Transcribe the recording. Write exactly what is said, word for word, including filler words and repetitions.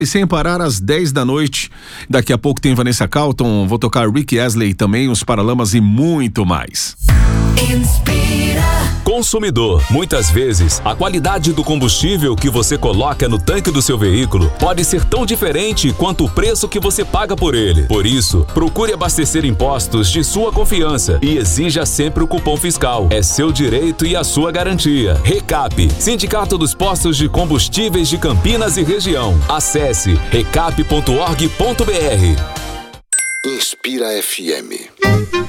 E sem parar às dez da noite. Daqui a pouco tem Vanessa Carlton, vou tocar Rick Astley também, os Paralamas e muito mais. Inspira. Consumidor, muitas vezes a qualidade do combustível que você coloca no tanque do seu veículo pode ser tão diferente quanto o preço que você paga por ele. Por isso, procure abastecer em postos de sua confiança e exija sempre o cupom fiscal. É seu direito e a sua garantia. Recap, Sindicato dos Postos de Combustíveis de Campinas e Região. Acesse recap ponto org ponto br. Inspira F M.